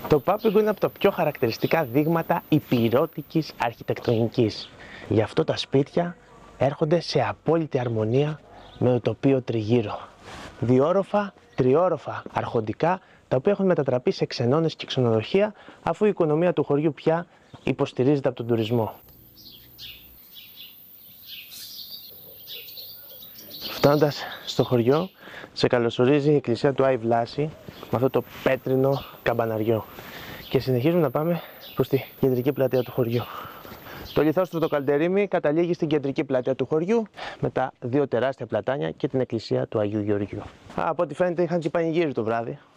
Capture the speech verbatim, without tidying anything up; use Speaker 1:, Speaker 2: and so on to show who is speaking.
Speaker 1: Το Πάπικο είναι από τα πιο χαρακτηριστικά δείγματα υπηρώτικης αρχιτεκτονικής. Γι' αυτό τα σπίτια έρχονται σε απόλυτη αρμονία με το τοπίο τριγύρω. Διόροφα, τριόροφα αρχοντικά, τα οποία έχουν μετατραπεί σε ξενώνες και ξενοδοχεία, αφού η οικονομία του χωριού πια υποστηρίζεται από τον τουρισμό. Φτάνοντας στο χωριό, σε καλωσορίζει η εκκλησία του Άι Βλάση με αυτό το πέτρινο καμπαναριό. Και συνεχίζουμε να πάμε προς τη κεντρική πλατεία του χωριού. Το λιθόστρωτο Καλντερίμι καταλήγει στην κεντρική πλατεία του χωριού με τα δύο τεράστια πλατάνια και την εκκλησία του Αγίου Γεωργίου. Α, από ό,τι φαίνεται είχαν και πανηγύρι το βράδυ.